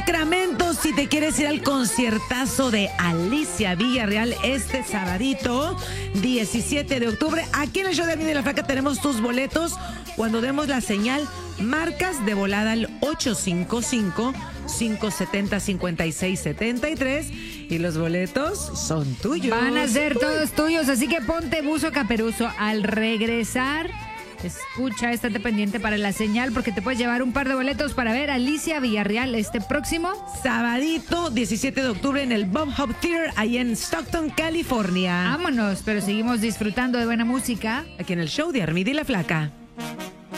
Sacramento, si te quieres ir al conciertazo de Alicia Villarreal este sabadito, 17 de octubre, aquí en el show de Armin y la Flaca tenemos tus boletos. Cuando demos la señal, marcas de volada al 855-570-5673 y los boletos son tuyos. Van a ser todos tuyos, así que ponte buzo caperuzo. Al regresar, escucha, estate pendiente para la señal porque te puedes llevar un par de boletos para ver a Alicia Villarreal este próximo sabadito 17 de octubre en el Bob Hop Theater ahí en Stockton, California. Vámonos, pero seguimos disfrutando de buena música aquí en el show de Armin y la Flaca.